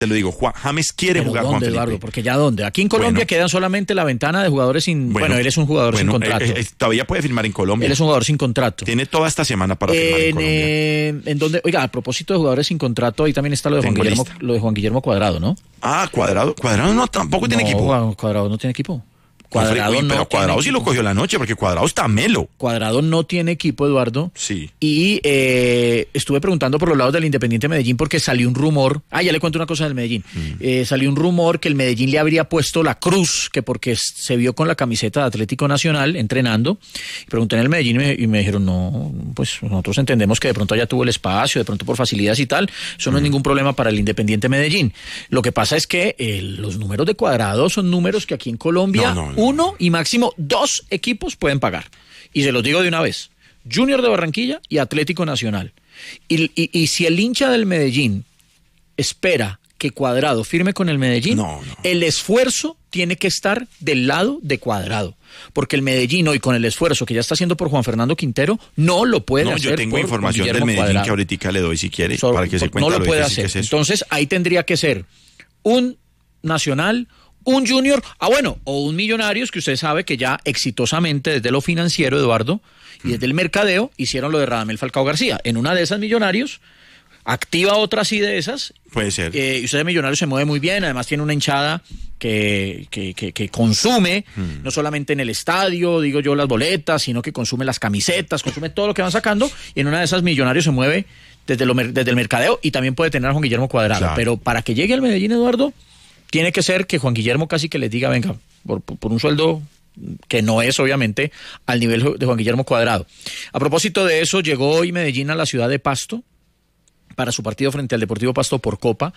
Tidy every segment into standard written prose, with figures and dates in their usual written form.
te lo digo, James quiere jugar, Juan Felipe. Eduardo, porque ya dónde. Aquí en Colombia queda solamente la ventana de jugadores sin... Bueno, él es un jugador sin contrato. Todavía puede firmar en Colombia. Él es un jugador sin contrato. Tiene toda esta semana para firmar en Colombia. En donde, oiga, a propósito de jugadores sin contrato, ahí también está lo de Juan Guillermo Cuadrado, ¿no? Ah, Cuadrado no, tampoco tiene equipo. Cuadrado no tiene equipo. Pero Cuadrado sí lo cogió la noche, porque Cuadrado está melo. Cuadrado no tiene equipo, Eduardo. Sí. Y estuve preguntando por los lados del Independiente Medellín porque salió un rumor. Ya le cuento una cosa del Medellín. Salió un rumor que el Medellín le habría puesto la cruz, que porque se vio con la camiseta de Atlético Nacional entrenando. Y pregunté en el Medellín y me dijeron, no, pues nosotros entendemos que de pronto ya tuvo el espacio, de pronto por facilidades y tal. Eso no es ningún problema para el Independiente Medellín. Lo que pasa es que los números de Cuadrado son números que aquí en Colombia... Uno y máximo 2 equipos pueden pagar. Y se los digo de una vez. Junior de Barranquilla y Atlético Nacional. Y si el hincha del Medellín espera que Cuadrado firme con el Medellín, el esfuerzo tiene que estar del lado de Cuadrado. Porque el Medellín hoy, con el esfuerzo que ya está haciendo por Juan Fernando Quintero, no lo puede hacer. Yo tengo información del Medellín Cuadrado, que ahorita le doy si quiere, para que se cuente. No lo puede hacer. Entonces ahí tendría que ser un Nacional, un Junior, o un Millonarios, que usted sabe que ya exitosamente desde lo financiero, Eduardo, y desde el mercadeo, hicieron lo de Radamel Falcao García. En una de esas Millonarios, activa otra así de esas. Puede ser. Y usted de Millonarios se mueve muy bien, además tiene una hinchada que consume, no solamente en el estadio, digo yo, las boletas, sino que consume las camisetas, consume todo lo que van sacando, y en una de esas Millonarios se mueve desde el mercadeo, y también puede tener a Juan Guillermo Cuadrado. Claro. Pero para que llegue al Medellín, Eduardo, tiene que ser que Juan Guillermo casi que les diga, venga, por un sueldo que no es obviamente al nivel de Juan Guillermo Cuadrado. A propósito de eso, llegó hoy Medellín a la ciudad de Pasto para su partido frente al Deportivo Pasto por Copa,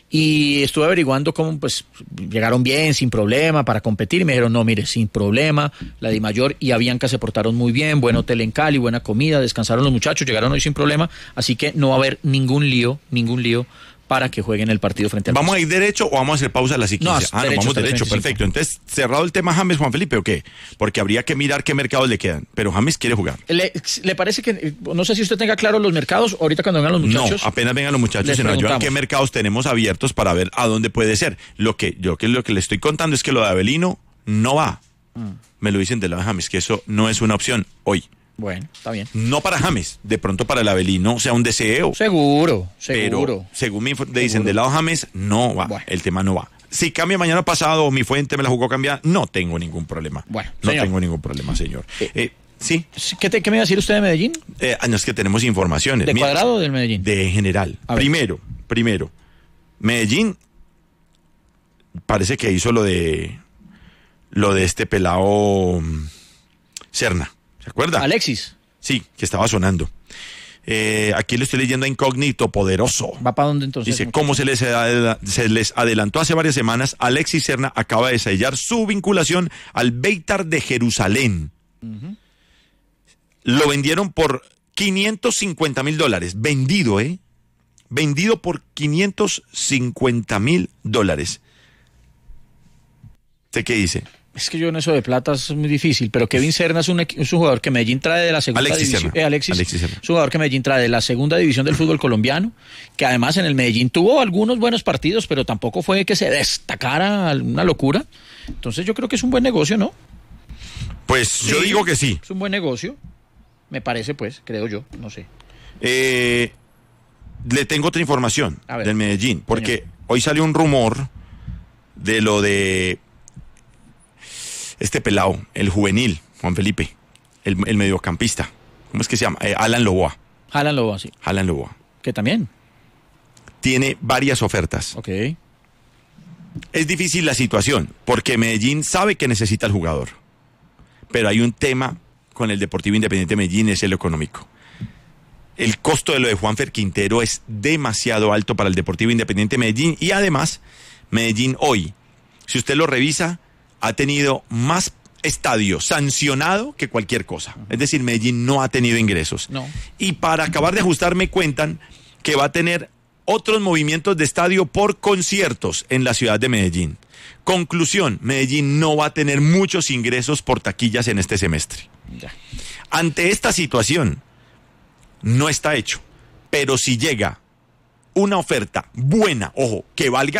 y estuve averiguando cómo pues llegaron bien, sin problema, para competir, y me dijeron, no, mire, sin problema, la Dimayor y Avianca se portaron muy bien, buen hotel en Cali, buena comida, descansaron los muchachos, llegaron hoy sin problema, así que no va a haber ningún lío para que jueguen el partido frente al ¿Vamos a ir derecho o vamos a hacer pausa a las 15? Vamos derecho, perfecto. Entonces, ¿cerrado el tema James, Juan Felipe, o qué? Porque habría que mirar qué mercados le quedan, pero James quiere jugar. ¿Le parece que, no sé si usted tenga claro los mercados, ahorita cuando vengan los muchachos? No, apenas vengan los muchachos, se nos ayudan qué mercados tenemos abiertos para ver a dónde puede ser. Lo que le estoy contando es que lo de Avelino no va. Me lo dicen de lado de James, que eso no es una opción hoy. Bueno, está bien. No para James, de pronto para el Avelino sea un deseo. Seguro. Pero según me dicen del lado de James, no va, el tema no va. Si cambia mañana pasado o mi fuente me la jugó cambiar, no tengo ningún problema. Bueno, no tengo ningún problema, señor. ¿Sí? ¿Qué me iba a decir usted de Medellín? No, es que tenemos informaciones. ¿De Cuadrado o del Medellín? De general. Primero, Medellín parece que hizo lo de este pelado Serna. ¿Se acuerda? Alexis. Sí, que estaba sonando. Aquí le estoy leyendo a Incógnito Poderoso. ¿Va para dónde entonces? Dice, como se les adelantó hace varias semanas, Alexis Serna acaba de sellar su vinculación al Beitar de Jerusalén. Lo vendieron por $550,000. Vendido, Vendido por $550,000. ¿Usted qué dice? Es que yo en eso de plata es muy difícil, pero Kevin Serna es un jugador que Medellín trae de la segunda división. Alexis Serna. Es un jugador que Medellín trae de la segunda división del fútbol colombiano, que además en el Medellín tuvo algunos buenos partidos, pero tampoco fue que se destacara una locura. Entonces yo creo que es un buen negocio, ¿no? Pues sí, yo digo que sí. Es un buen negocio, me parece, pues, creo yo, no sé. Le tengo otra información del Medellín, porque hoy salió un rumor de lo de este pelado, el juvenil, Juan Felipe, el mediocampista. ¿Cómo es que se llama? Alan Loboa. Alan Loboa, sí. Alan Loboa. Que también tiene varias ofertas. Ok. Es difícil la situación, porque Medellín sabe que necesita al jugador. Pero hay un tema con el Deportivo Independiente de Medellín, es el económico. El costo de lo de Juanfer Quintero es demasiado alto para el Deportivo Independiente de Medellín, y además, Medellín hoy, si usted lo revisa, ha tenido más estadio sancionado que cualquier cosa. Es decir, Medellín no ha tenido ingresos. No. Y para acabar de ajustar, me cuentan que va a tener otros movimientos de estadio por conciertos en la ciudad de Medellín. Conclusión, Medellín no va a tener muchos ingresos por taquillas en este semestre. Ya. Ante esta situación, no está hecho. Pero si llega una oferta buena, ojo, que valga